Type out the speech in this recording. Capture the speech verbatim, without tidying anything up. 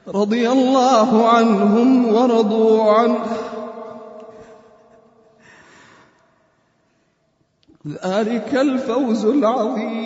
رضي الله عنهم ورضوا عنه ذلك الفوز العظيم.